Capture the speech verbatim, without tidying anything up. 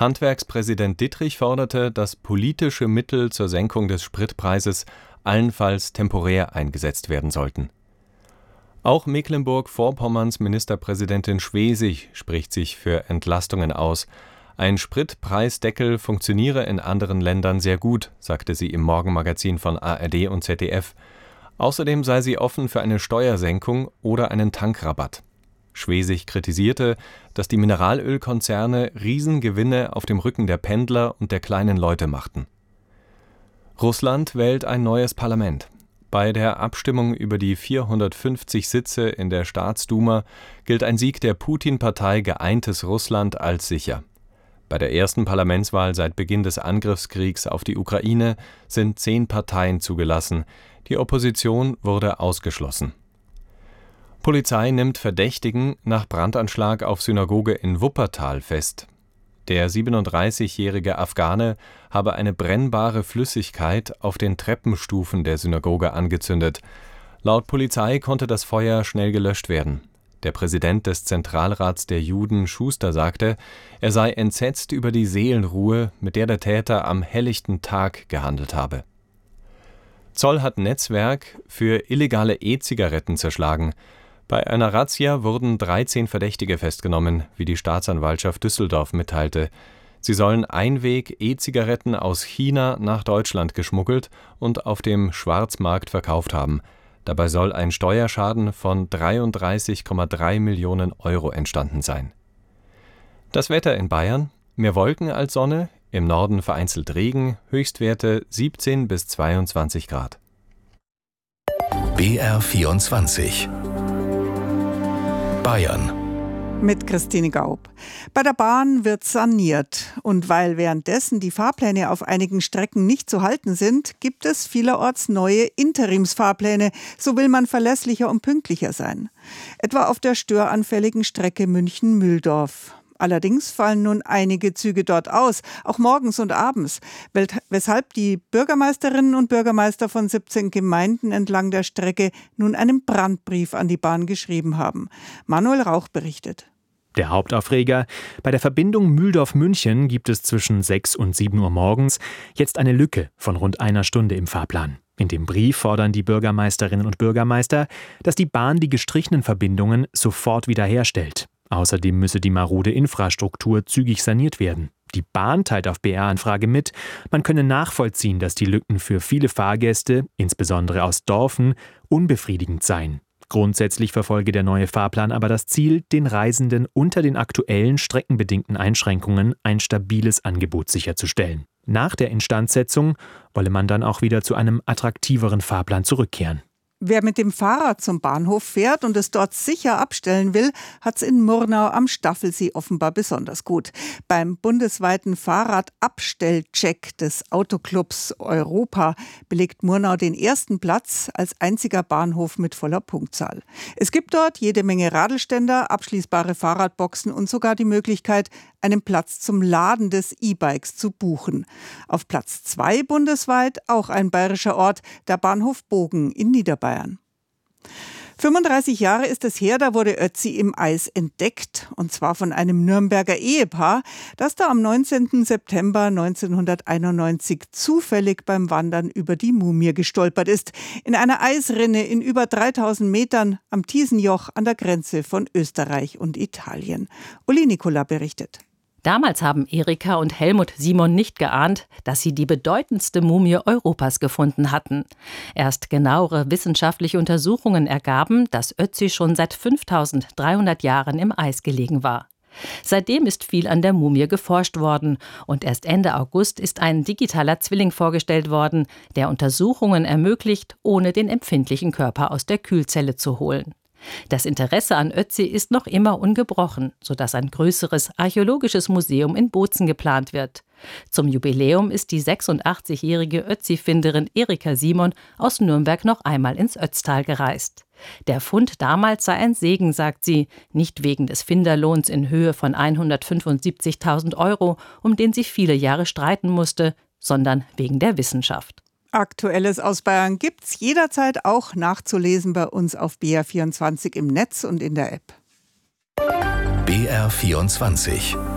Handwerkspräsident Dittrich forderte, dass politische Mittel zur Senkung des Spritpreises allenfalls temporär eingesetzt werden sollten. Auch Mecklenburg-Vorpommerns Ministerpräsidentin Schwesig spricht sich für Entlastungen aus. Ein Spritpreisdeckel funktioniere in anderen Ländern sehr gut, sagte sie im Morgenmagazin von A R D und Z D F. Außerdem sei sie offen für eine Steuersenkung oder einen Tankrabatt. Schwesig kritisierte, dass die Mineralölkonzerne Riesengewinne auf dem Rücken der Pendler und der kleinen Leute machten. Russland wählt ein neues Parlament. Bei der Abstimmung über die vierhundertfünfzig Sitze in der Staatsduma gilt ein Sieg der Putin-Partei Geeintes Russland als sicher. Bei der ersten Parlamentswahl seit Beginn des Angriffskriegs auf die Ukraine sind zehn Parteien zugelassen. Die Opposition wurde ausgeschlossen. Polizei nimmt Verdächtigen nach Brandanschlag auf Synagoge in Wuppertal fest. Der siebenunddreißigjährige Afghane habe eine brennbare Flüssigkeit auf den Treppenstufen der Synagoge angezündet. Laut Polizei konnte das Feuer schnell gelöscht werden. Der Präsident des Zentralrats der Juden, Schuster, sagte, er sei entsetzt über die Seelenruhe, mit der der Täter am helllichten Tag gehandelt habe. Zoll hat Netzwerk für illegale E-Zigaretten zerschlagen. Bei einer Razzia wurden dreizehn Verdächtige festgenommen, wie die Staatsanwaltschaft Düsseldorf mitteilte. Sie sollen Einweg-E-Zigaretten aus China nach Deutschland geschmuggelt und auf dem Schwarzmarkt verkauft haben. Dabei soll ein Steuerschaden von dreiunddreißig Komma drei Millionen Euro entstanden sein. Das Wetter in Bayern: mehr Wolken als Sonne, im Norden vereinzelt Regen, Höchstwerte siebzehn bis zweiundzwanzig Grad. B R vierundzwanzig Bayern mit Christine Gaub. Bei der Bahn wird saniert. Und weil währenddessen die Fahrpläne auf einigen Strecken nicht zu halten sind, gibt es vielerorts neue Interimsfahrpläne. So will man verlässlicher und pünktlicher sein. Etwa auf der störanfälligen Strecke München-Mühldorf. Allerdings fallen nun einige Züge dort aus, auch morgens und abends, weshalb die Bürgermeisterinnen und Bürgermeister von siebzehn Gemeinden entlang der Strecke nun einen Brandbrief an die Bahn geschrieben haben. Manuel Rauch berichtet. Der Hauptaufreger: Bei der Verbindung Mühldorf-München gibt es zwischen sechs und sieben Uhr morgens jetzt eine Lücke von rund einer Stunde im Fahrplan. In dem Brief fordern die Bürgermeisterinnen und Bürgermeister, dass die Bahn die gestrichenen Verbindungen sofort wiederherstellt. Außerdem müsse die marode Infrastruktur zügig saniert werden. Die Bahn teilt auf B R-Anfrage mit, man könne nachvollziehen, dass die Lücken für viele Fahrgäste, insbesondere aus Dorfen, unbefriedigend seien. Grundsätzlich verfolge der neue Fahrplan aber das Ziel, den Reisenden unter den aktuellen streckenbedingten Einschränkungen ein stabiles Angebot sicherzustellen. Nach der Instandsetzung wolle man dann auch wieder zu einem attraktiveren Fahrplan zurückkehren. Wer mit dem Fahrrad zum Bahnhof fährt und es dort sicher abstellen will, hat's in Murnau am Staffelsee offenbar besonders gut. Beim bundesweiten Fahrradabstellcheck des Autoclubs Europa belegt Murnau den ersten Platz als einziger Bahnhof mit voller Punktzahl. Es gibt dort jede Menge Radelständer, abschließbare Fahrradboxen und sogar die Möglichkeit, einen Platz zum Laden des E-Bikes zu buchen. Auf Platz zwei bundesweit auch ein bayerischer Ort, der Bahnhof Bogen in Niederbayern. fünfunddreißig Jahre ist es her, da wurde Ötzi im Eis entdeckt, und zwar von einem Nürnberger Ehepaar, das da am neunzehnten September neunzehnhunderteinundneunzig zufällig beim Wandern über die Mumie gestolpert ist, in einer Eisrinne in über dreitausend Metern am Thiesenjoch an der Grenze von Österreich und Italien. Uli Nikola berichtet. Damals haben Erika und Helmut Simon nicht geahnt, dass sie die bedeutendste Mumie Europas gefunden hatten. Erst genauere wissenschaftliche Untersuchungen ergaben, dass Ötzi schon seit fünftausenddreihundert Jahren im Eis gelegen war. Seitdem ist viel an der Mumie geforscht worden und erst Ende August ist ein digitaler Zwilling vorgestellt worden, der Untersuchungen ermöglicht, ohne den empfindlichen Körper aus der Kühlzelle zu holen. Das Interesse an Ötzi ist noch immer ungebrochen, sodass ein größeres archäologisches Museum in Bozen geplant wird. Zum Jubiläum ist die sechsundachtzigjährige Ötzi-Finderin Erika Simon aus Nürnberg noch einmal ins Ötztal gereist. Der Fund damals sei ein Segen, sagt sie, nicht wegen des Finderlohns in Höhe von hundertfünfundsiebzigtausend Euro, um den sie viele Jahre streiten musste, sondern wegen der Wissenschaft. Aktuelles aus Bayern gibt's jederzeit auch nachzulesen bei uns auf B R vierundzwanzig im Netz und in der App. B R vierundzwanzig